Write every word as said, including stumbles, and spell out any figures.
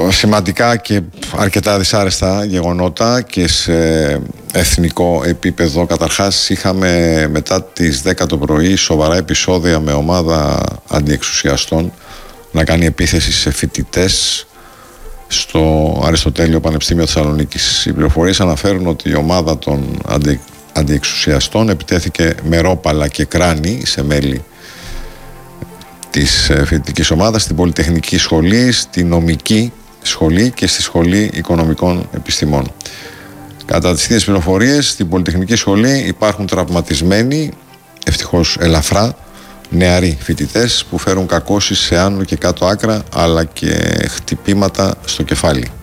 σημαντικά και αρκετά δυσάρεστα γεγονότα και σε εθνικό επίπεδο. Καταρχάς είχαμε μετά τις δέκα το πρωί σοβαρά επεισόδια με ομάδα αντιεξουσιαστών να κάνει επίθεση σε φοιτητές στο Αριστοτέλειο Πανεπιστήμιο Θεσσαλονίκης. Οι πληροφορίες αναφέρουν ότι η ομάδα των αντι, αντιεξουσιαστών επιτέθηκε με ρόπαλα και κράνη σε μέλη της φοιτητικής ομάδας στην Πολυτεχνική Σχολή, στη Νομική Σχολή και στη Σχολή Οικονομικών Επιστημών. Κατά τις ίδιες πληροφορίες, στην Πολυτεχνική Σχολή υπάρχουν τραυματισμένοι, ευτυχώς ελαφρά, νεαροί φοιτητές που φέρουν κακώσεις σε άνω και κάτω άκρα, αλλά και χτυπήματα στο κεφάλι.